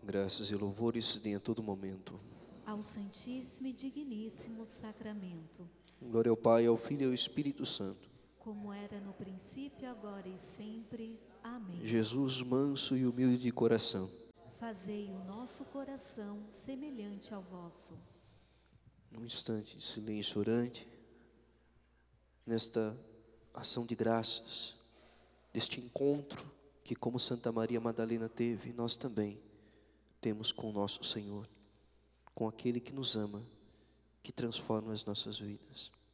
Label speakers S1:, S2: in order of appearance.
S1: Graças e louvores se deem a todo momento
S2: ao Santíssimo e Digníssimo Sacramento,
S1: glória ao Pai, ao Filho e ao Espírito Santo.
S2: como era no princípio, agora e sempre. Amém.
S1: Jesus, manso e humilde de coração,
S2: Fazei o nosso coração semelhante ao vosso.
S1: num instante de silêncio orante, nesta ação de graças, deste encontro que, como Santa Maria Madalena teve, nós também temos com o nosso Senhor, com aquele que nos ama, que transforma as nossas vidas.